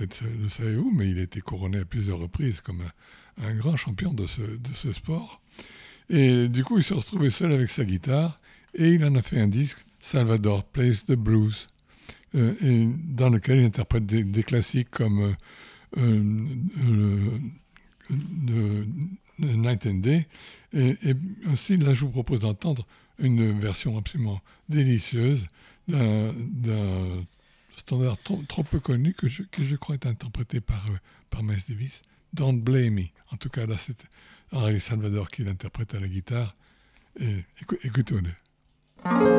peut-être le savez-vous, mais il a été couronné à plusieurs reprises comme un grand champion de ce sport. Et du coup, il s'est retrouvé seul avec sa guitare et il en a fait un disque, Salvador Plays the Blues, et dans lequel il interprète des classiques comme The Night and Day. Et aussi, là, je vous propose d'entendre une version absolument délicieuse d'un standard trop peu connu que je crois est interprété par Miles Davis, Don't Blame Me. En tout cas, là, c'est Henri Salvador qui l'interprète à la guitare. Et écoutez-le.